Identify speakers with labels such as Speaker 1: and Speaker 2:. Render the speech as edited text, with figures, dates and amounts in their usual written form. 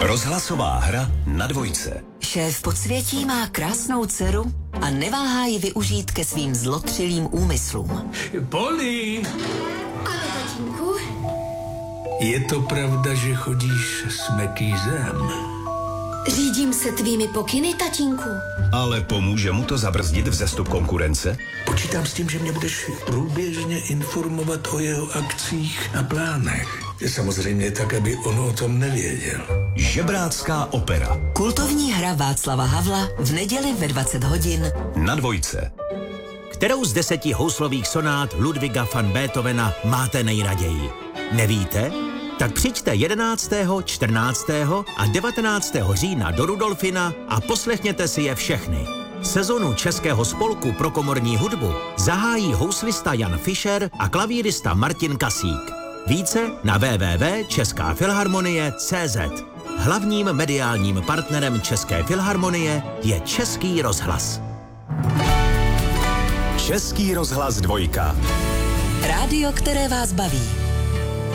Speaker 1: Rozhlasová hra na dvojce.
Speaker 2: Šéf podsvětí má krásnou dceru a neváhá ji využít ke svým zlotřilým úmyslům.
Speaker 3: Poli!
Speaker 4: Ano, tatínku.
Speaker 3: Je to pravda, že chodíš s Mekýzem?
Speaker 4: Řídím se tvými pokyny, tatínku.
Speaker 1: Ale pomůže mu to zabrzdit vzestup konkurence?
Speaker 3: Počítám s tím, že mě budeš průběžně informovat o jeho akcích a plánech. Samozřejmě tak, aby on o tom nevěděl.
Speaker 1: Žebrácká opera.
Speaker 2: Kultovní hra Václava Havla v neděli ve 20 hodin
Speaker 1: Na dvojce.
Speaker 5: Kterou z 10 houslových sonát Ludwiga van Beethovena máte nejraději? Nevíte? Tak přijďte 11., 14. a 19. října do Rudolfina a poslechněte si je všechny. Sezonu Českého spolku pro komorní hudbu zahájí houslista Jan Fischer a klavírista Martin Kasík. Více na www.českafilharmonie.cz. Hlavním mediálním partnerem České filharmonie je Český rozhlas.
Speaker 1: Český rozhlas 2.
Speaker 2: rádio, které vás baví.